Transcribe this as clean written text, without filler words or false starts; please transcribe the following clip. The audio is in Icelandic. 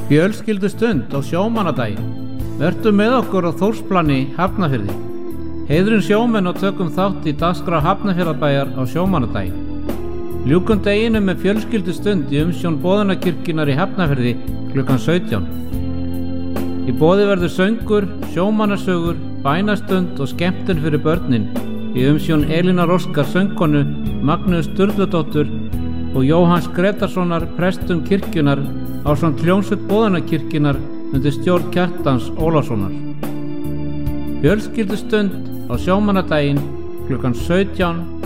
Fjölskyldustund á sjómannadaginn. Vertu með okkur á Þórsplani, Hafnarfirði. Heiðrum sjómenn og tökum þátt í dagskrá Hafnarfjarðarbæjar á sjómannadaginn. Ljúkum deginum með fjölskyldustund í umsjón Boðunarkirkjunnar í Hafnarfirði klukkan 17. Í boði verður söngur, sjómannasögur, bænastund og skemmtun fyrir börnin í umsjón Elínar Óskar söngkonu, Magnús Sturludóttur og Jóhanns Gretarssonar prestum kirkjunnar ásamt hljómsveit Boðunarkirkjunnar undir stjórn Kjartans Ólafssonar. Fjölskyldustund á sjómannadaginn klukkan 17